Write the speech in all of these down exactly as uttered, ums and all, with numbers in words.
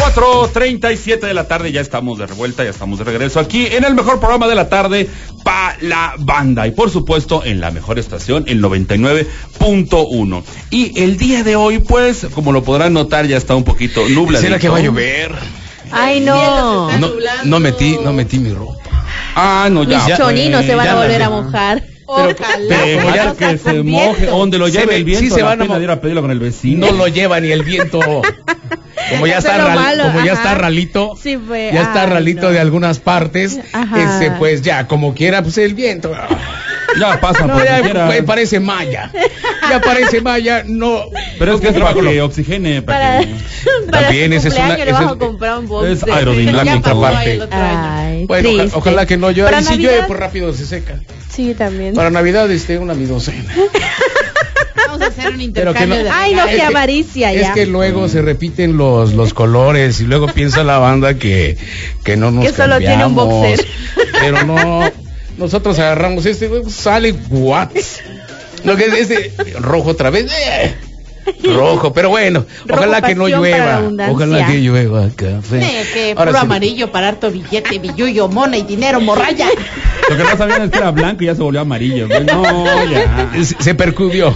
cuatro treinta y siete de la tarde, ya estamos de revuelta, ya estamos de regreso aquí en el mejor programa de la tarde, Pa' la Banda. Y por supuesto, en la mejor estación, el noventa y nueve punto uno. Y el día de hoy, pues, como lo podrán notar, ya está un poquito nublado. ¿Será que va a llover? Ay, no. No, no metí, no metí mi ropa. Ah, no, ya. Mis choninos se van a volver a mojar. Pero, pero como ya que se moje, donde lo lleve el viento, sí se van a ir a pedirlo con el vecino. No lo lleva ni el viento. Como ya está, ral, malo, como ya ajá. está ralito, sí, pues, ya está ay, ralito no. de algunas partes, ese, pues ya como quiera, pues el viento. Ya pasa no, por ya quiera. parece malla. Ya parece malla, no. Pero es que es para Bajo que oxigene. Para, Para, que... para También ese es una. le vas a comprar un boxer. Es aerodinámico. La contraparte. Ay, bueno, ojalá, ojalá que no llueva. Y si llueve, pues rápido se seca. Sí, también. Para Navidad, este, una mi docena. Vamos a hacer un intercambio no, de Ay, no, regalos. que avaricia ya. Es que luego se repiten los, los colores y luego piensa la banda que, que no nos que solo cambiamos, tiene un boxer. Pero no, nosotros agarramos este, sale what? Lo que es este rojo otra vez. Eh. Rojo, pero bueno, Rojo, ojalá que no pasión para la llueva. abundancia. Ojalá que llueva café. Eh, que Ahora puro sí. amarillo para harto billete, billullo, mona y dinero, morralla. Lo que no sabían es que era blanco y ya se volvió amarillo. No, ya. Se, se percudió.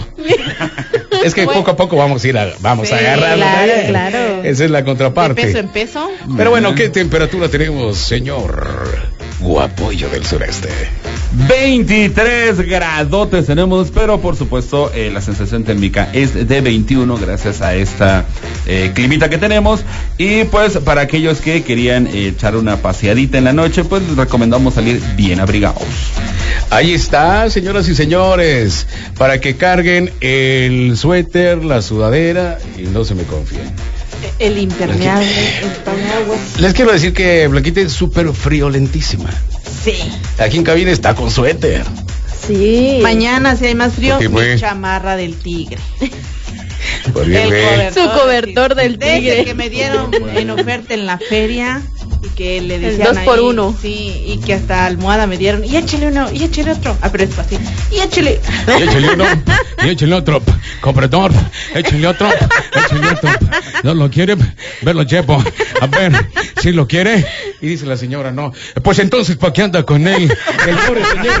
Es que Bueno. poco a poco vamos a ir a, vamos Sí, a agarrar. claro, ¿eh? claro. Esa es la De contraparte. peso en peso. Pero bueno, ¿qué temperatura tenemos, señor Guapollo del Sureste? veintitrés gradotes tenemos, pero por supuesto eh, la sensación térmica es de veintiuno gracias a esta eh, climita que tenemos. Y pues para aquellos que querían eh, echar una paseadita en la noche, pues les recomendamos salir bien abrigados. Ahí está, señoras y señores, para que carguen el suéter, la sudadera y no se me confíen. El impermeable, el paraguas. Les quiero decir que Blanquita es súper friolentísima. Sí. Aquí en cabina está con suéter. Sí. Mañana, si hay más frío, Sí, pues. mi chamarra del tigre. Pues bien, El güey. cobertor. Su cobertor del De ese tigre. que me dieron en oferta en la feria y que le El decían dos por ahí, uno. sí, y que hasta almohada me dieron, y échale uno, y échale otro, ah, pero es fácil, y échale. Y échale uno, y échale otro, comprador, échale otro, échale otro. No lo quiere, ve lo llevo. A ver, si lo quiere. Y dice la señora, no. Pues entonces, ¿para qué anda con él? El pobre señor.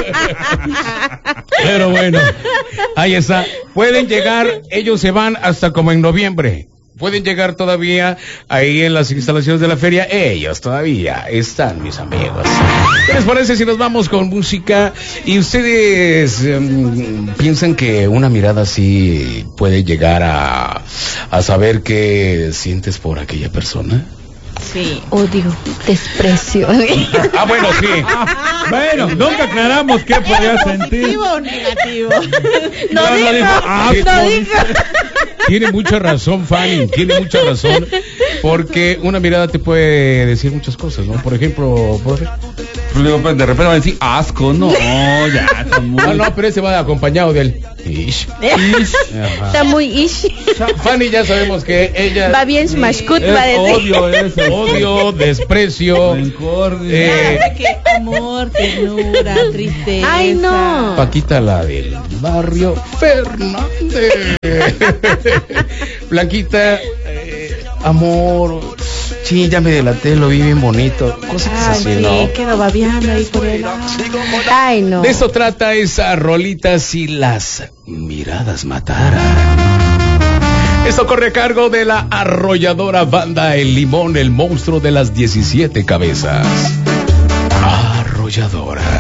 Pero bueno, ahí está. Pueden llegar, ellos se van hasta como en noviembre. Pueden llegar todavía ahí en las instalaciones de la feria. Ellos todavía están, mis amigos. ¿Qué les parece si nos vamos con música? ¿Y ustedes um, piensan que una mirada así puede llegar a, a saber qué sientes por aquella persona? Sí. Odio, desprecio. Ah, bueno, sí. Ah, bueno, nunca aclaramos qué podía sentir. ¿Positivo o negativo? No Ya lo dijo, dijo. Ah, no pues, dijo. Tiene mucha razón, Fanny, tiene mucha razón, porque una mirada te puede decir muchas cosas, ¿no? Por ejemplo, por ejemplo. Pues, digo, pues, de repente van a decir asco, no, ya, está muy... No, no, pero ese va acompañado del ish. Ish. Está muy ish. Fanny, ya sabemos que ella Va bien Smashkut, Es va a decir. odio ese. odio, desprecio, Rencor. eh, Nada que amor, ternura, tristeza. Ay, no. Paquita, la del barrio Fernández. Blanquita, eh, amor, sí, ya me delaté, lo vi bien bonito, cosas Ay, así, sí, ¿no? quedo babiando ahí por el lado. Ay, no. De eso trata esa rolita, si las miradas mataran. Esto corre a cargo de la arrolladora banda El Limón, el monstruo de las diecisiete cabezas. Arrolladora.